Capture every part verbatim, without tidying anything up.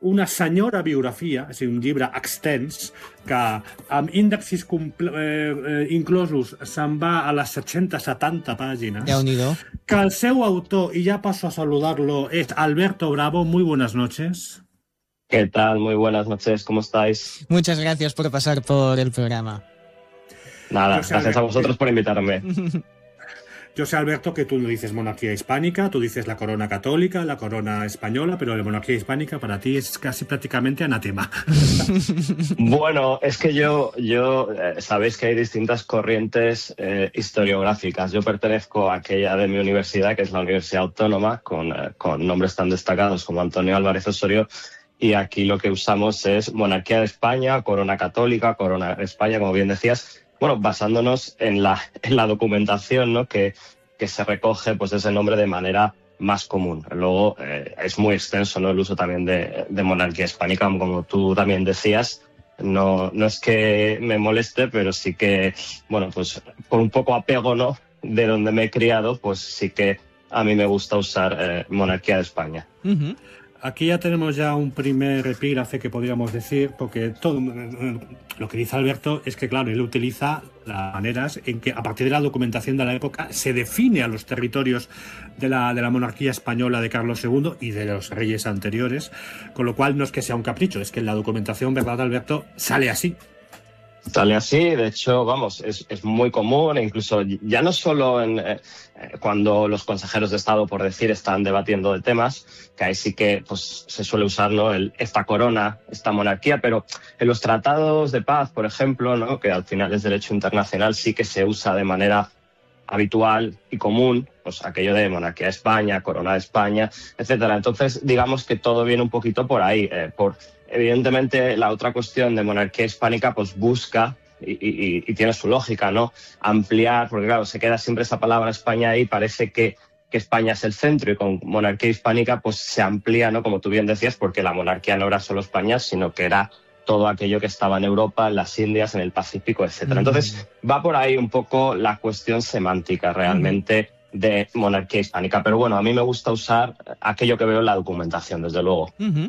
una senyora biografia, és a dir, un llibre extens, que amb índexs eh, eh, inclosos se'n va a les set-centes setanta pàgines, Déu-n'hi-do. que el seu autor, y ya paso a saludarlo, es Alberto Bravo. Muy buenas noches. ¿Qué tal? Muy buenas noches, ¿cómo estáis? Muchas gracias por pasar por el programa. Nada, Yo sé, gracias Alberto, a vosotros por invitarme. Yo sé, Alberto, que tú no dices monarquía hispánica, tú dices la corona católica, la corona española, pero la monarquía hispánica para ti es casi prácticamente anatema. Bueno, es que yo, yo eh, sabéis que hay distintas corrientes eh, historiográficas. Yo pertenezco a aquella de mi universidad, que es la Universidad Autónoma, con, eh, con nombres tan destacados como Antonio Álvarez Osorio, y aquí lo que usamos es monarquía de España, corona católica, corona de España, como bien decías. Bueno, basándonos en la, en la documentación, ¿no? que, que se recoge pues, ese nombre de manera más común. Luego eh, es muy extenso, ¿no? El uso también de, de monarquía hispánica, como tú también decías. No, no es que me moleste, pero sí que, bueno, pues por un poco apego, ¿no? De donde me he criado, pues sí que a mí me gusta usar eh, monarquía de España. Uh-huh. Aquí ya tenemos ya un primer epígrafe que podríamos decir, porque todo lo que dice Alberto es que, claro, él utiliza las maneras en que, a partir de la documentación de la época, se define a los territorios de la, de la monarquía española de Carlos segundo y de los reyes anteriores, con lo cual no es que sea un capricho, es que en la documentación, ¿verdad, Alberto?, sale así. Sale así, de hecho, vamos, es, es muy común, e incluso ya no solo en, eh, cuando los consejeros de Estado, por decir, están debatiendo de temas, que ahí sí que pues, se suele usar, ¿no? El, esta corona, esta monarquía, pero en los tratados de paz, por ejemplo, ¿no? Que al final es derecho internacional, sí que se usa de manera habitual y común, pues aquello de monarquía de España, corona de España, etcétera. Entonces, digamos que todo viene un poquito por ahí, eh, por... Evidentemente, la otra cuestión de monarquía hispánica pues busca, y, y, y tiene su lógica, ¿no? Ampliar, porque claro, se queda siempre esa palabra España ahí, parece que, que España es el centro, y con monarquía hispánica pues se amplía, ¿no? Como tú bien decías, porque la monarquía no era solo España, sino que era todo aquello que estaba en Europa, en las Indias, en el Pacífico, etcétera. Entonces, va por ahí un poco la cuestión semántica realmente de monarquía hispánica. Pero bueno, a mí me gusta usar aquello que veo en la documentación, desde luego. Uh-huh.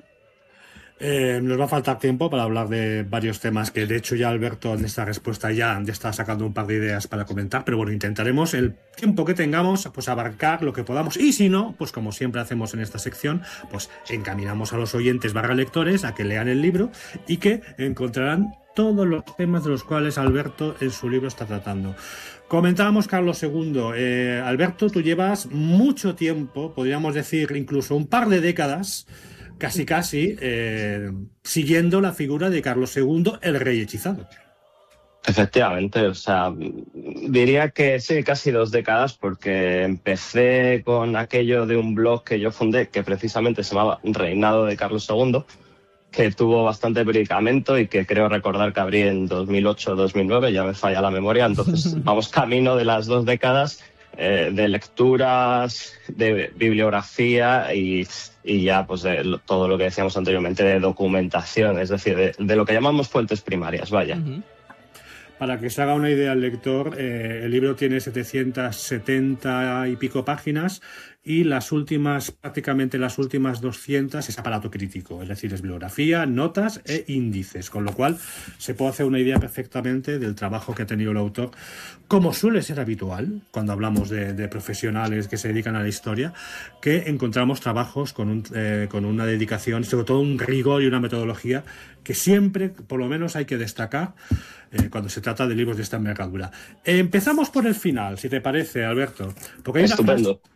Eh, nos va a faltar tiempo para hablar de varios temas que de hecho ya Alberto en esta respuesta ya, ya está sacando un par de ideas para comentar, pero bueno, intentaremos el tiempo que tengamos pues abarcar lo que podamos, y si no, pues como siempre hacemos en esta sección, pues encaminamos a los oyentes barra lectores a que lean el libro y que encontrarán todos los temas de los cuales Alberto en su libro está tratando. Comentábamos Carlos segundo. Eh, Alberto, tú llevas mucho tiempo, podríamos decir incluso un par de décadas, casi casi, eh, siguiendo la figura de Carlos segundo, el rey hechizado. Efectivamente, o sea, diría que sí, casi dos décadas, porque empecé con aquello de un blog que yo fundé, que precisamente se llamaba Reinado de Carlos segundo, que tuvo bastante predicamento y que creo recordar que abrí en dos mil ocho dos mil nueve, ya me falla la memoria, entonces vamos camino de las dos décadas eh, de lecturas, de bibliografía y, y ya pues de lo, todo lo que decíamos anteriormente de documentación, es decir, de, de lo que llamamos fuentes primarias, vaya. Uh-huh. Para que se haga una idea el lector, eh, el libro tiene setecientas setenta y pico páginas y las últimas, prácticamente las últimas doscientas es aparato crítico, es decir, es bibliografía, notas e índices, con lo cual se puede hacer una idea perfectamente del trabajo que ha tenido el autor, como suele ser habitual cuando hablamos de, de profesionales que se dedican a la historia, que encontramos trabajos con, un, eh, con una dedicación, sobre todo un rigor y una metodología que siempre, por lo menos, hay que destacar eh, cuando se trata de libros de esta envergadura. Eh, empezamos por el final, si te parece, Alberto. Porque hay Estupendo. Una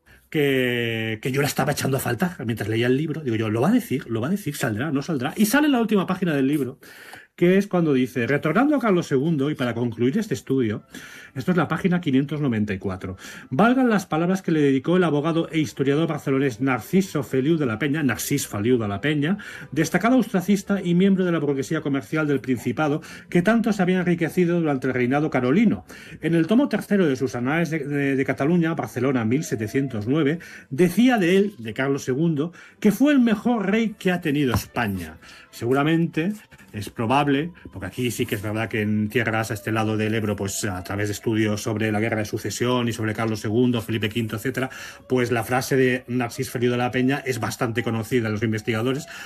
Que, que yo la estaba echando a faltar mientras leía el libro. Digo yo, lo va a decir, lo va a decir, saldrá, no saldrá. Y sale en la última página del libro, que es cuando dice, retornando a Carlos segundo, y para concluir este estudio, esto es la página quinientos noventa y cuatro, valgan las palabras que le dedicó el abogado e historiador barcelonés Narciso Feliu de la Peña, Narcís Feliu de la Peña, destacado ostracista y miembro de la burguesía comercial del Principado, que tanto se había enriquecido durante el reinado carolino. En el tomo tercero de sus Anales de, de, de Cataluña, Barcelona, mil setecientos nueve, decía de él, de Carlos segundo, que fue el mejor rey que ha tenido España. Seguramente es probable, porque aquí sí que es verdad que en tierras a este lado del Ebro, pues a través de estudios sobre la guerra de sucesión y sobre Carlos segundo, Felipe quinto, etcétera, pues la frase de Narcís Feliu de la Peña es bastante conocida de los investigadores,